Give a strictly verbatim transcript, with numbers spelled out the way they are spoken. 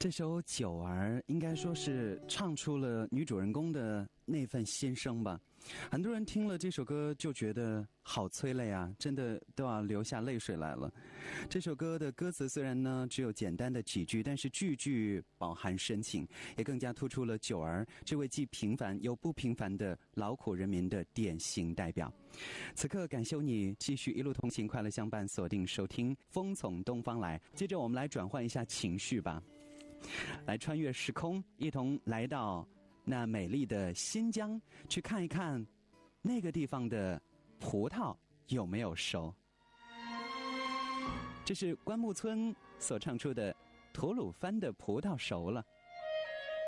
这首《九儿》应该说是唱出了女主人公的那份心声吧。很多人听了这首歌就觉得好催泪啊，真的都要流下泪水来了。这首歌的歌词虽然呢只有简单的几句，但是句句饱含深情，也更加突出了九儿这位既平凡又不平凡的劳苦人民的典型代表。此刻感谢你继续一路同行，快乐相伴，锁定收听风从东方来。接着我们来转换一下情绪吧，来穿越时空，一同来到那美丽的新疆，去看一看那个地方的葡萄有没有熟。这是关牧村所唱出的吐鲁番的葡萄熟了。